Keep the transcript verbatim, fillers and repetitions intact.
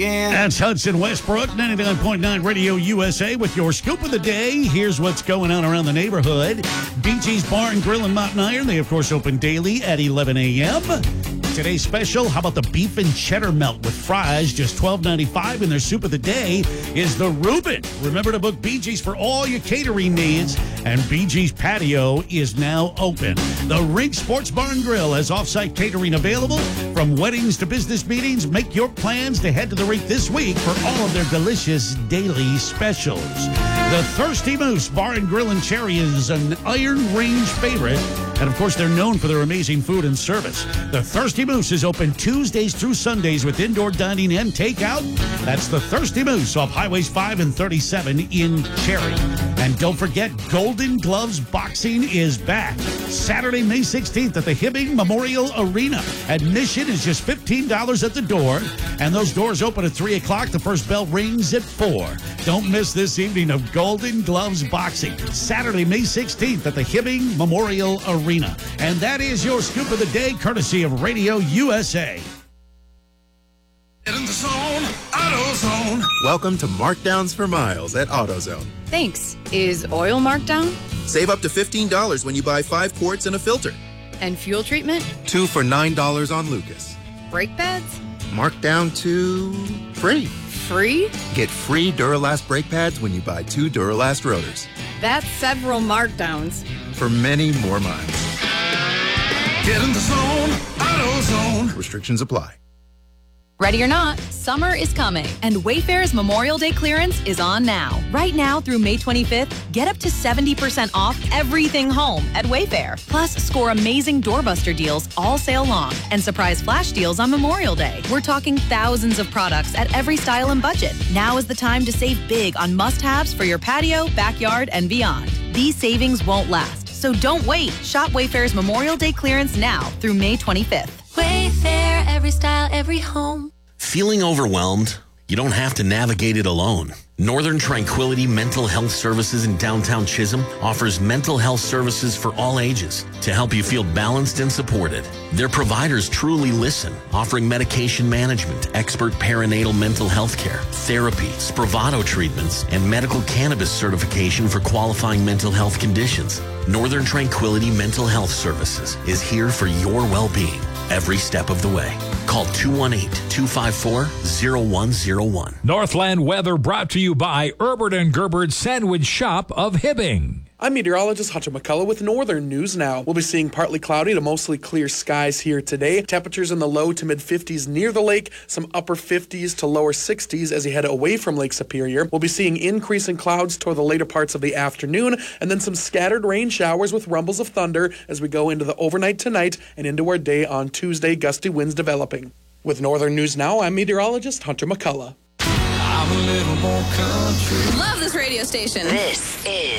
again. That's Hudson Westbrook, ninety-nine point nine Radio U S A with your scoop of the day. Here's what's going on around the neighborhood. B G's Bar and Grill in Mountain Iron. They, of course, open daily at eleven a.m. Today's special, how about the beef and cheddar melt with fries, just twelve ninety-five, and their soup of the day is the Reuben. Remember to book B G's for all your catering needs, and B G's Patio is now open. The Rink Sports Bar and Grill has off-site catering available. From weddings to business meetings, make your plans to head to the rink this week for all of their delicious daily specials. The Thirsty Moose Bar and Grill in Cherry is an Iron Range favorite, and of course, they're known for their amazing food and service. The Thirsty Moose is open Tuesdays through Sundays with indoor dining and takeout. That's the Thirsty Moose off Highways five and thirty-seven in Cherry. And don't forget, Golden Gloves Boxing is back. Saturday, May sixteenth at the Hibbing Memorial Arena. Admission is just fifteen dollars at the door, and those doors open at three o'clock. The first bell rings at four. Don't miss this evening of Golden Gloves Boxing. Saturday, May sixteenth at the Hibbing Memorial Arena. And that is your scoop of the day, courtesy of Radio U S A. Get in the zone, AutoZone. Welcome to Markdowns for Miles at AutoZone. Thanks. Is oil marked down? Save up to fifteen dollars when you buy five quarts and a filter. And fuel treatment? Two for nine dollars on Lucas. Brake pads? Marked down to free. Free? Get free Duralast brake pads when you buy two Duralast rotors. That's several markdowns. For many more miles. Get in the zone, AutoZone. Restrictions apply. Ready or not, summer is coming, and Wayfair's Memorial Day clearance is on now. Right now through May twenty-fifth, get up to seventy percent off everything home at Wayfair. Plus, score amazing doorbuster deals all sale long and surprise flash deals on Memorial Day. We're talking thousands of products at every style and budget. Now is the time to save big on must-haves for your patio, backyard, and beyond. These savings won't last, so don't wait. Shop Wayfair's Memorial Day clearance now through May twenty-fifth. Wayfair, every style, every home. Feeling overwhelmed? You don't have to navigate it alone. Northern Tranquility Mental Health Services in downtown Chisholm offers mental health services for all ages to help you feel balanced and supported. Their providers truly listen, offering medication management, expert perinatal mental health care, therapy, Spravato treatments, and medical cannabis certification for qualifying mental health conditions. Northern Tranquility Mental Health Services is here for your well-being every step of the way. Call two one eight, two five four, zero one zero one. Northland weather brought to you by Herbert and Gerbert's Sandwich Shop of Hibbing. I'm meteorologist Hunter McCullough with Northern News Now. We'll be seeing partly cloudy to mostly clear skies here today. Temperatures in the low to mid fifties near the lake, some upper fifties to lower sixties as you head away from Lake Superior. We'll be seeing increasing clouds toward the later parts of the afternoon, and then some scattered rain showers with rumbles of thunder as we go into the overnight tonight and into our day on Tuesday, gusty winds developing. With Northern News Now, I'm meteorologist Hunter McCullough. I'm a little more country. Love this radio station. This is